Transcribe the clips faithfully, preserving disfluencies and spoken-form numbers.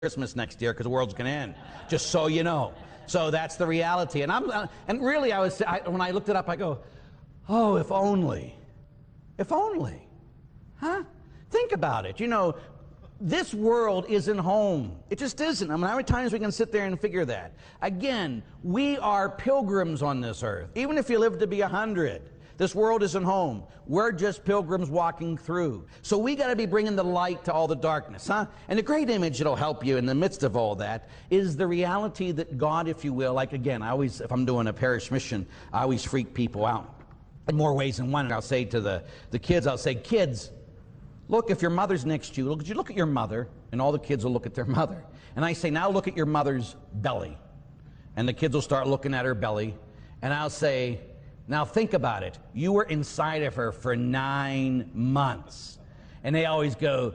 Christmas next year because the world's going to end, just so you know. So that's the reality. And I'm uh, and really, I was I, when I looked it up, I go, oh, if only, if only, huh? Think about it. You know, this world isn't home. It just isn't. I mean, how many times we can sit there and figure that? Again, we are pilgrims on this earth. Even if you live to be a hundred, this world isn't home. We're just pilgrims walking through. So we got to be bringing the light to all the darkness, huh? And the great image that'll help you in the midst of all that is the reality that God, if you will, like again, I always, if I'm doing a parish mission, I always freak people out in more ways than one. And I'll say to the, the kids, I'll say, kids, look, if your mother's next to you, look, you look at your mother, and all the kids will look at their mother. And I say, now look at your mother's belly. And the kids will start looking at her belly. And I'll say, now think about it. You were inside of her for nine months. And they always go,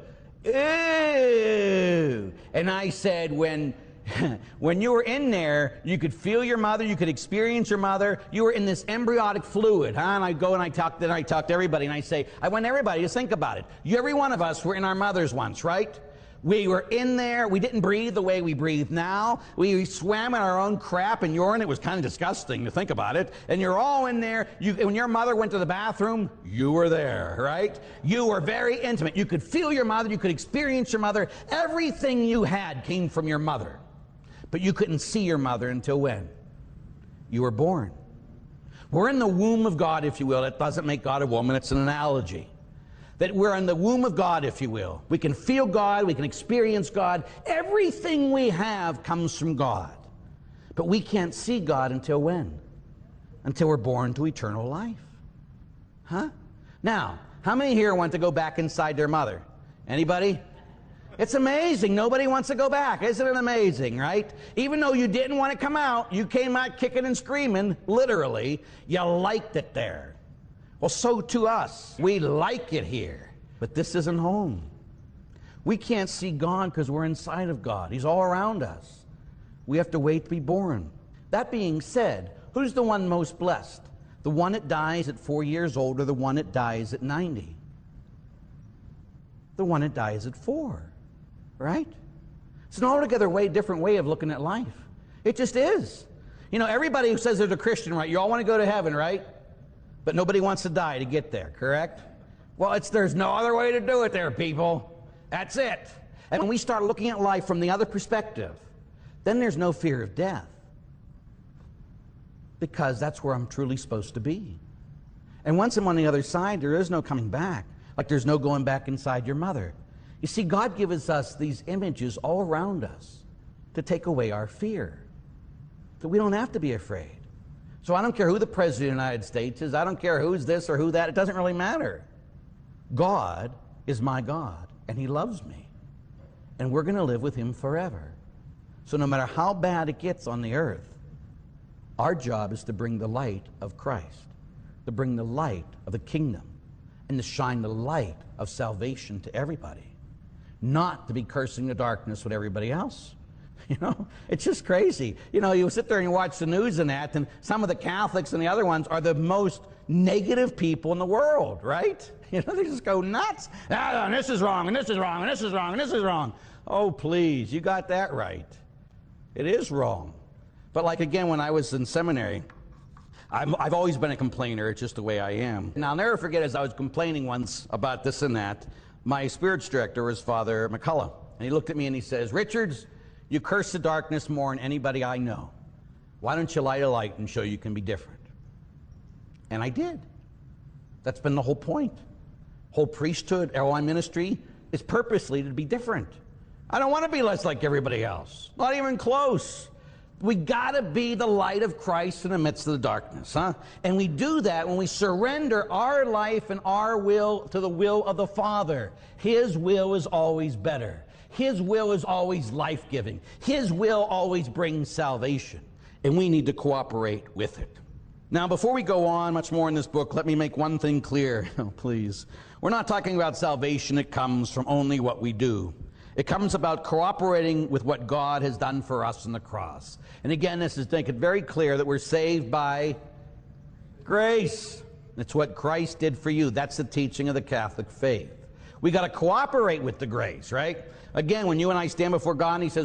ew. And I said, when, when you were in there, you could feel your mother, you could experience your mother. You were in this embryonic fluid, huh? And I go and I talk, then I talk to everybody, and I say, I want everybody to think about it. You, every one of us were in our mothers once, right? We were in there. We didn't breathe the way we breathe now. We swam in our own crap and urine. It was kind of disgusting to think about it. And you're all in there. You, when your mother went to the bathroom, you were there, right? You were very intimate. You could feel your mother. You could experience your mother. Everything you had came from your mother. But you couldn't see your mother until when? You were born. We're in the womb of God, if you will. It doesn't make God a woman. It's an analogy. That we're in the womb of God, if you will. We can feel God, we can experience God. Everything we have comes from God. But we can't see God until when? Until we're born to eternal life. Huh? Now, how many here want to go back inside their mother? Anybody? It's amazing. Nobody wants to go back. Isn't it amazing, right? Even though you didn't want to come out, you came out kicking and screaming, literally. You liked it there. Well, so to us. We like it here. But this isn't home. We can't see God because we're inside of God. He's all around us. We have to wait to be born. That being said, who's the one most blessed? The one that dies at four years old or the one that dies at ninety? The one that dies at four, right? It's an altogether way different way of looking at life. It just is. You know, everybody who says they're a Christian, right? You all want to go to heaven, right? But nobody wants to die to get there, correct? Well, it's there's no other way to do it there, people. That's it. And when we start looking at life from the other perspective, then there's no fear of death. Because that's where I'm truly supposed to be. And once I'm on the other side, there is no coming back. Like there's no going back inside your mother. You see, God gives us these images all around us to take away our fear. So we don't have to be afraid. So I don't care who the President of the United States is. I don't care who's this or who that. It doesn't really matter. God is my God, and He loves me. And we're going to live with Him forever. So no matter how bad it gets on the earth, our job is to bring the light of Christ, to bring the light of the kingdom, and to shine the light of salvation to everybody. Not to be cursing the darkness with everybody else. You know, it's just crazy. You know, you sit there and you watch the news and that, and some of the Catholics and the other ones are the most negative people in the world, right? You know, they just go nuts. Ah, and this is wrong, and this is wrong, and this is wrong, and this is wrong. Oh, please, you got that right. It is wrong. But like, again, when I was in seminary, I'm, I've always been a complainer. It's just the way I am. And I'll never forget, as I was complaining once about this and that, my spirits director was Father McCullough. And he looked at me and he says, Richards, you curse the darkness more than anybody I know. Why don't you light a light and show you can be different? And I did. That's been the whole point. Whole priesthood, L I ministry is purposely to be different. I don't want to be less like everybody else. Not even close. We got to be the light of Christ in the midst of the darkness, huh? And we do that when we surrender our life and our will to the will of the Father. His will is always better. His will is always life-giving. His will always brings salvation. And we need to cooperate with it. Now, before we go on much more in this book, let me make one thing clear. Oh, please. We're not talking about salvation that comes from only what we do. It comes about cooperating with what God has done for us on the cross. And again, this is to make it very clear that we're saved by grace. It's what Christ did for you. That's the teaching of the Catholic faith. We got to cooperate with the grace, right? Again, when you and I stand before God and he says,